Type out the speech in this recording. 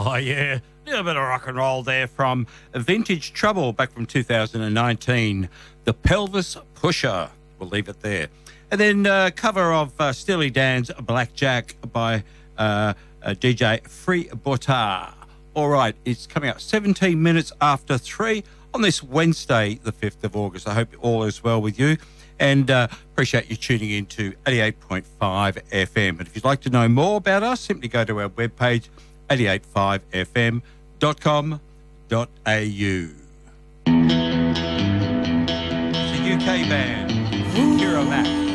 Oh, yeah. A little bit of rock and roll there from Vintage Trouble back from 2019. The Pelvis Pusher. We'll leave it there. And then cover of Steely Dan's Blackjack by DJ Free Botar. All right, it's coming up 17 minutes after 3 on this Wednesday, the 5th of August. I hope all is well with you. And appreciate you tuning in to 88.5 FM. And if you'd like to know more about us, simply go to our webpage, 885fm.com.au. It's a UK band, Kira Mack.